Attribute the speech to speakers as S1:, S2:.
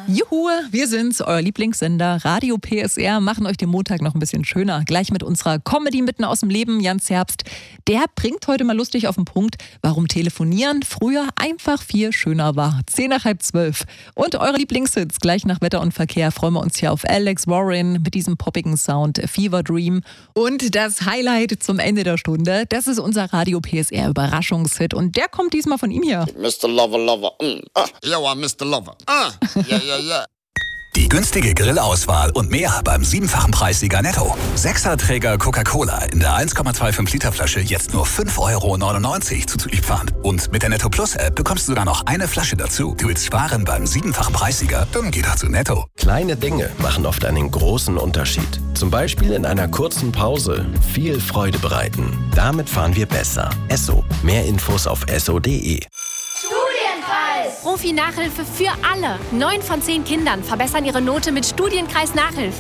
S1: Juhu, wir sind's, euer Lieblingssender Radio PSR, machen euch den Montag noch ein bisschen schöner. Gleich mit unserer Comedy mitten aus dem Leben, Jans Herbst. Der bringt heute mal lustig auf den Punkt, warum Telefonieren früher einfach viel schöner war. 10:30. Und eure Lieblingshits gleich nach Wetter und Verkehr freuen wir uns hier auf Alex Warren mit diesem poppigen Sound Fever Dream. Und das Highlight zum Ende der Stunde, das ist unser Radio PSR Überraschungshit. Und der kommt diesmal von ihm hier.
S2: Mr. Lover, Lover. Yo, I'm Mr. Lover. Yeah.
S3: Die günstige Grillauswahl und mehr beim 7-fachen Preissieger Netto. 6er-Träger Coca-Cola in der 1,25 Liter Flasche jetzt nur 5,99 € zuzüglich Pfand. Und mit der Netto Plus App bekommst du sogar noch eine Flasche dazu. Du willst sparen beim 7-fachen Preissieger? Dann geh doch zu Netto.
S4: Kleine Dinge machen oft einen großen Unterschied. Zum Beispiel in einer kurzen Pause viel Freude bereiten. Damit fahren wir besser. Esso. Mehr Infos auf esso.de.
S5: Profi-Nachhilfe für alle. 9 von 10 Kindern verbessern ihre Note mit Studienkreis Nachhilfe.